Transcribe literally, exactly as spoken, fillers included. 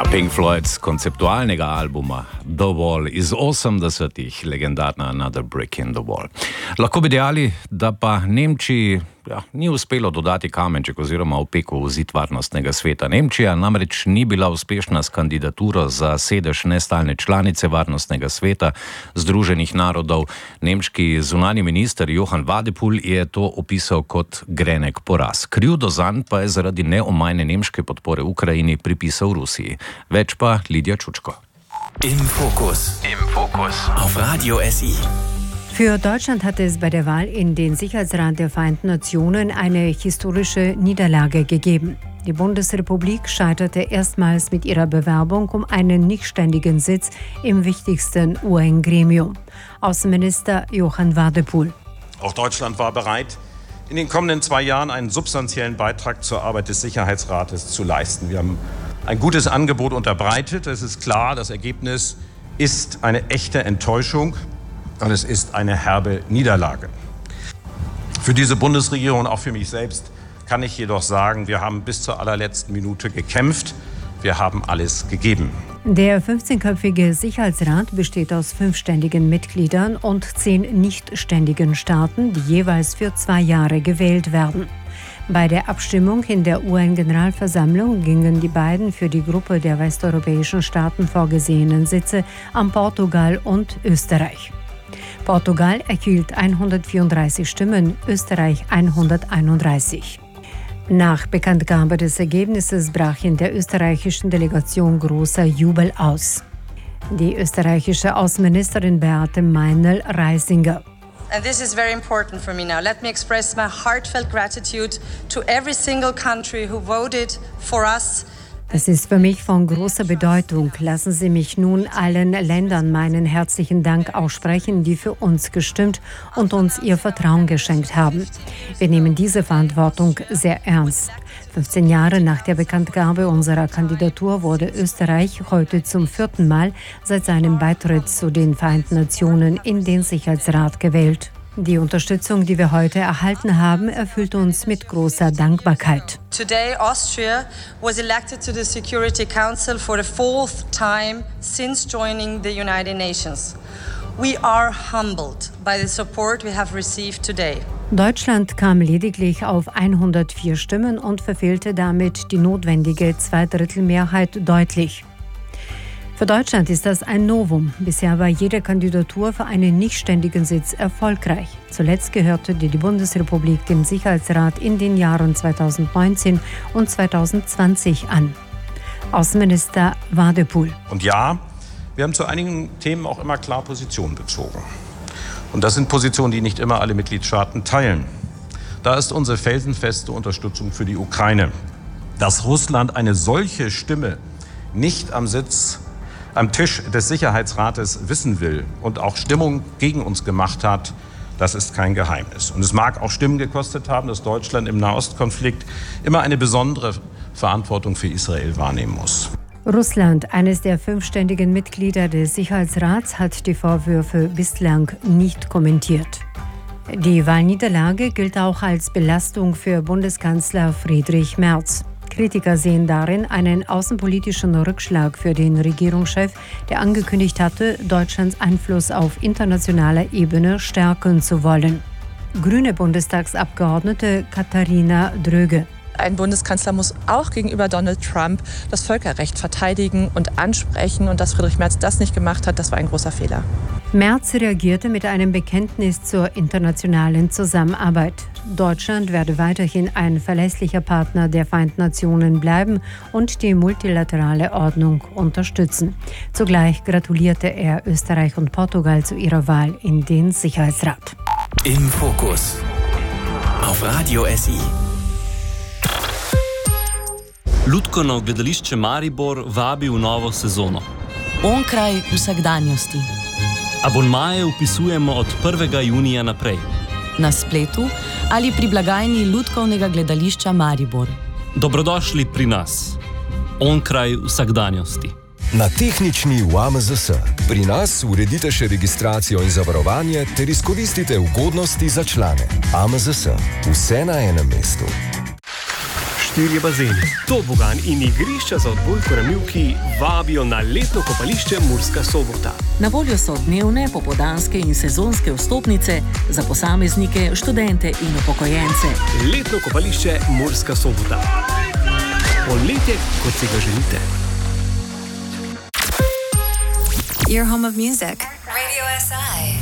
Ja, Pink Floyds konceptualnega albuma The Wall iz osemdesetih, legendarna Another Brick in the Wall. Lahko bi dejali, da pa Nemčiji ja, ni uspelo dodati kamenček oziroma opeko v zid varnostnega sveta. Nemčija namreč ni bila uspešna s kandidaturo za sedež nestalne članice varnostnega sveta Združenih narodov. Nemški zunanji minister Johann Wadephul je to opisal kot grenek poraz. Krivdo zanj pa je zaradi neomajne nemške podpore Ukrajini pripisal Rusiji. Več pa Lidija Čučko. Im Fokus. Im Fokus. Auf Radio S I. Für Deutschland hat es bei der Wahl in den Sicherheitsrat der Vereinten Nationen eine historische Niederlage gegeben. Die Bundesrepublik scheiterte erstmals mit ihrer Bewerbung um einen nichtständigen Sitz im wichtigsten U N-Gremium. Außenminister Johann Wadephul. Auch Deutschland war bereit, in den kommenden zwei Jahren einen substanziellen Beitrag zur Arbeit des Sicherheitsrates zu leisten. Wir haben ein gutes Angebot unterbreitet. Es ist klar, das Ergebnis ist eine echte Enttäuschung. Und es ist eine herbe Niederlage. Für diese Bundesregierung und auch für mich selbst kann ich jedoch sagen, wir haben bis zur allerletzten Minute gekämpft. Wir haben alles gegeben. Der fünfzehnköpfige Sicherheitsrat besteht aus fünf ständigen Mitgliedern und zehn nichtständigen Staaten, die jeweils für zwei Jahre gewählt werden. Bei der Abstimmung in der U N-Generalversammlung gingen die beiden für die Gruppe der westeuropäischen Staaten vorgesehenen Sitze an Portugal und Österreich. Portugal erhielt hundertvierunddreißig Stimmen, Österreich hunderteinunddreißig. Nach Bekanntgabe des Ergebnisses brach in der österreichischen Delegation großer Jubel aus. Die österreichische Außenministerin Beate Meinl-Reisinger. And this is very important for me now. Let me express my heartfelt gratitude to every single country who voted for us. Das ist für mich von großer Bedeutung. Lassen Sie mich nun allen Ländern meinen herzlichen Dank aussprechen, die für uns gestimmt und uns ihr Vertrauen geschenkt haben. Wir nehmen diese Verantwortung sehr ernst. fünfzehn Jahre nach der Bekanntgabe unserer Kandidatur wurde Österreich heute zum vierten Mal seit seinem Beitritt zu den Vereinten Nationen in den Sicherheitsrat gewählt. Die Unterstützung, die wir heute erhalten haben, erfüllt uns mit großer Dankbarkeit. Today, Austria was elected to the Security Council for the fourth time since joining the United Nations. We are humbled by the support we have received today. Deutschland kam lediglich auf hundertvier Stimmen und verfehlte damit die notwendige Zweidrittelmehrheit deutlich. Für Deutschland ist das ein Novum. Bisher war jede Kandidatur für einen nichtständigen Sitz erfolgreich. Zuletzt gehörte die Bundesrepublik dem Sicherheitsrat in den Jahren zweitausendneunzehn und zweitausendzwanzig an. Außenminister Wadephul. Und ja, wir haben zu einigen Themen auch immer klar Position bezogen. Und das sind Positionen, die nicht immer alle Mitgliedstaaten teilen. Da ist unsere felsenfeste Unterstützung für die Ukraine. Dass Russland eine solche Stimme nicht am Sitz am Tisch des Sicherheitsrates wissen will und auch Stimmung gegen uns gemacht hat, das ist kein Geheimnis. Und es mag auch Stimmen gekostet haben, dass Deutschland im Nahostkonflikt immer eine besondere Verantwortung für Israel wahrnehmen muss. Russland, eines der fünf ständigen Mitglieder des Sicherheitsrats, hat die Vorwürfe bislang nicht kommentiert. Die Wahlniederlage gilt auch als Belastung für Bundeskanzler Friedrich Merz. Kritiker sehen darin einen außenpolitischen Rückschlag für den Regierungschef, der angekündigt hatte, Deutschlands Einfluss auf internationaler Ebene stärken zu wollen. Grüne Bundestagsabgeordnete Katharina Dröge. Ein Bundeskanzler muss auch gegenüber Donald Trump das Völkerrecht verteidigen und ansprechen. Und dass Friedrich Merz das nicht gemacht hat, das war ein großer Fehler. Merz reagierte mit einem Bekenntnis zur internationalen Zusammenarbeit. Deutschland werde weiterhin ein verlässlicher Partner der Vereinten Nationen bleiben und die multilaterale Ordnung unterstützen. Zugleich gratulierte er Österreich und Portugal zu ihrer Wahl in den Sicherheitsrat. Im Fokus auf Radio S I. Lutkovno gledališče Maribor vabi v novo sezono. Onkraj vsakdanjosti. Abonmaje vpisujemo od prvega junija naprej. Na spletu ali pri blagajni Lutkovnega gledališča Maribor. Dobrodošli pri nas. Onkraj vsakdanjosti. Na tehnični v A M Z S. Pri nas uredite še registracijo in zavarovanje ter izkoristite ugodnosti za člane. A M Z S. Vse na enem mestu. štirje bazeni, tobogan in igrišča za odbojko na mivki vabijo na letno kopališče Murska Sobota. Na voljo so dnevne, popoldanske in sezonske vstopnice za posameznike, študente in upokojence. Letno kopališče Murska Sobota. Poletje, kot si ga želite. Your home of music. Radio S I.